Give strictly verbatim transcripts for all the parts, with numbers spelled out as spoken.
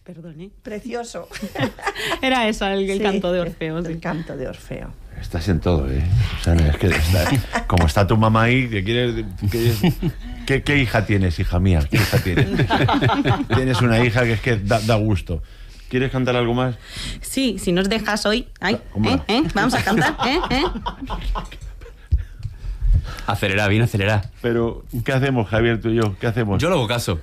Perdón, ¿eh? Precioso. Era eso, el, el Sí, canto de Orfeo. El Sí. canto de Orfeo. Estás en todo, ¿eh? O sea, no, es que está, como está tu mamá ahí, que quieres, quieres ¿qué, ¿qué hija tienes, hija mía? ¿Qué hija tienes? Tienes una hija que es que da, da gusto. ¿Quieres cantar algo más? Sí, si nos dejas hoy. Ay, ¿Cómo ¿eh? no? ¿eh? Vamos a cantar, ¿eh? ¿eh? Acelera, bien acelera. Pero, ¿qué hacemos, Javier, tú y yo? ¿Qué hacemos? Yo lo hago caso.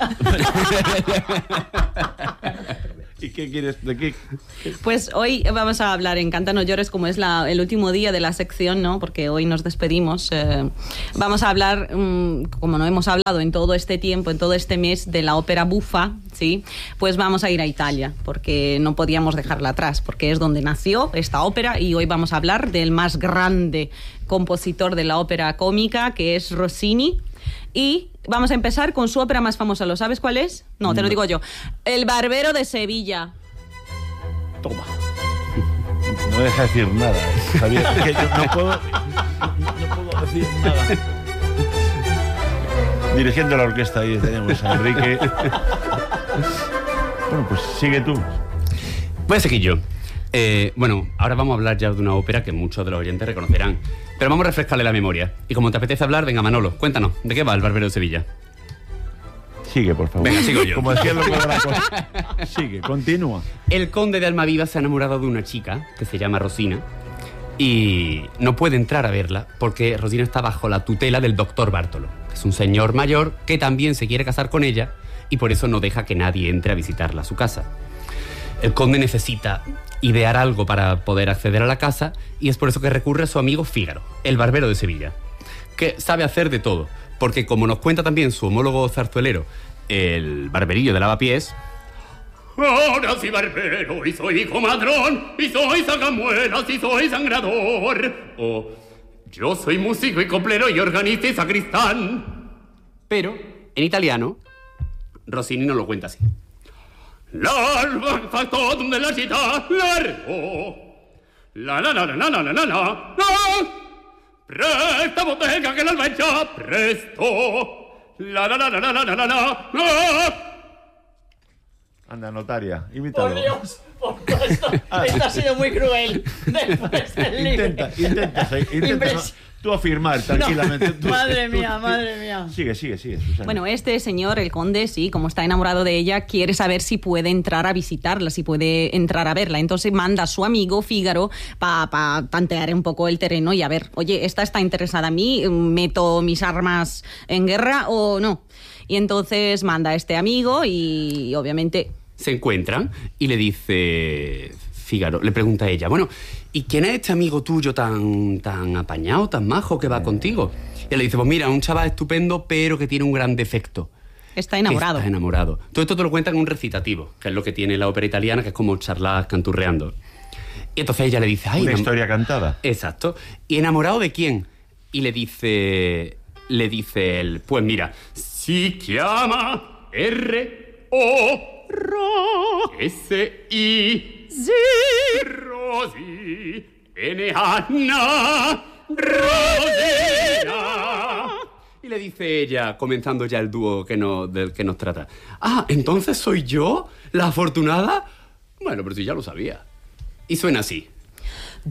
¿Y qué quieres? ¿De qué? Pues hoy vamos a hablar en Canta no llores, como es la, el último día de la sección, ¿no? Porque hoy nos despedimos. Eh, vamos a hablar, um, como no hemos hablado en todo este tiempo, en todo este mes, de la ópera bufa, ¿sí? Pues vamos a ir a Italia, porque no podíamos dejarla atrás, porque es donde nació esta ópera, y hoy vamos a hablar del más grande compositor de la ópera cómica, que es Rossini. Y vamos a empezar con su ópera más famosa. ¿Lo sabes cuál es? No, te lo digo yo. El Barbero de Sevilla. Toma. No deja decir nada, ¿eh? Javier. Que yo no puedo, no, no puedo decir nada. Dirigiendo la orquesta ahí tenemos a Enrique. Bueno, pues sigue tú. Voy a seguir yo. Eh, bueno, ahora vamos a hablar ya de una ópera que muchos de los oyentes reconocerán. Pero vamos a refrescarle la memoria. Y como te apetece hablar, venga, Manolo, cuéntanos, ¿de qué va El Barbero de Sevilla? Sigue, por favor. Venga, sigo yo. Como decía el loco de la cosa. Sigue, continúa. El conde de Almaviva se ha enamorado de una chica que se llama Rosina y no puede entrar a verla porque Rosina está bajo la tutela del doctor Bartolo, que es un señor mayor que también se quiere casar con ella y por eso no deja que nadie entre a visitarla a su casa. El conde necesita idear algo para poder acceder a la casa y es por eso que recurre a su amigo Fígaro, el barbero de Sevilla, que sabe hacer de todo, porque como nos cuenta también su homólogo zarzuelero, el barberillo de Lavapiés, ahora soy barbero y soy comadrón y soy sacamuelas y soy sangrador. O yo soy músico y coplero y organista y sacristán. pero en italiano Rossini no lo cuenta así. L'alba fa totum della città largo. La la la la la la la la la. Presta bottega che l'alba è già presto. La la la la la la la la la. Anda, notaria, imítalo. Por Dios, por Dios, esto, esto ha sido muy cruel. Después del libro. Intenta, intenta, intenta Impres- tú afirmar tranquilamente. Tú- Madre tú- mía, tú- madre mía. Sigue, sigue, sigue, Susana. Bueno, este señor, el conde, sí, como está enamorado de ella, quiere saber si puede entrar a visitarla, si puede entrar a verla. Entonces manda a su amigo Fígaro para pa tantear un poco el terreno y a ver, oye, ¿esta está interesada en mí? ¿Meto mis armas en guerra o no? Y entonces manda a este amigo y obviamente... Se encuentran y le dice Fígaro, le pregunta a ella, bueno, ¿y quién es este amigo tuyo tan, tan apañado, tan majo que va contigo? Y él le dice, pues mira, un chaval estupendo, pero que tiene un gran defecto. Está enamorado. Está enamorado. Todo esto te lo cuentan en un recitativo, que es lo que tiene la ópera italiana, que es como charlas canturreando. Y entonces ella le dice, ay, Una enam- historia cantada. Exacto. ¿Y enamorado de quién? Y le dice, le dice él, pues mira, Si chiama R O S I Sí. Rosy N Anna Rosina. y le dice ella, comenzando ya el dúo que no, del que nos trata, ah, ¿entonces soy yo la afortunada? Bueno, pero si ya lo sabía. Y suena así.